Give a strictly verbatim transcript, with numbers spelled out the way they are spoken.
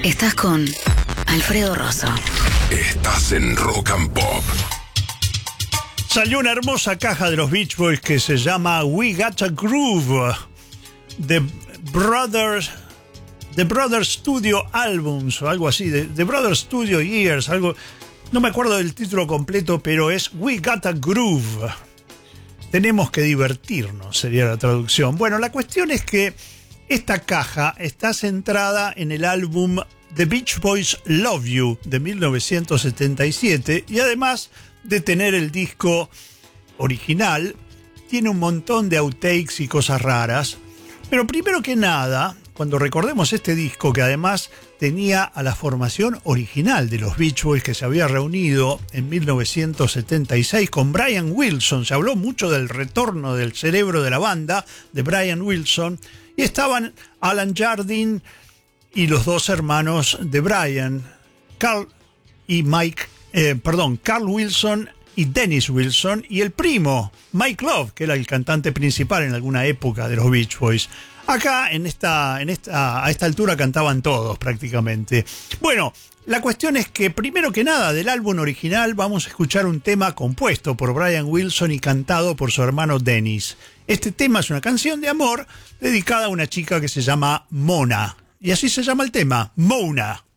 Estás con Alfredo Rosso. Estás en Rock and Pop. Salió una hermosa caja de los Beach Boys que se llama We Got a Groove. The Brothers, The Brothers Studio Albums o algo así. The, The Brothers Studio Years, algo. No me acuerdo del título completo, pero es We Got a Groove. Tenemos que divertirnos, sería la traducción. Bueno, la cuestión es que esta caja está centrada en el álbum The Beach Boys Love You de mil novecientos setenta y siete y además de tener el disco original, tiene un montón de outtakes y cosas raras. Pero primero que nada, cuando recordemos este disco, que además tenía a la formación original de los Beach Boys que se había reunido en mil novecientos setenta y seis con Brian Wilson, se habló mucho del retorno del cerebro de la banda, de Brian Wilson, y estaban Alan Jardine y los dos hermanos de Brian, Carl y Mike, eh, perdón, Carl Wilson y Dennis Wilson, y el primo, Mike Love, que era el cantante principal en alguna época de los Beach Boys. Acá, en esta, en esta, a esta altura cantaban todos prácticamente. Bueno, la cuestión es que, primero que nada, del álbum original vamos a escuchar un tema compuesto por Brian Wilson y cantado por su hermano Dennis. Este tema es una canción de amor dedicada a una chica que se llama Mona. Y así se llama el tema, Mona.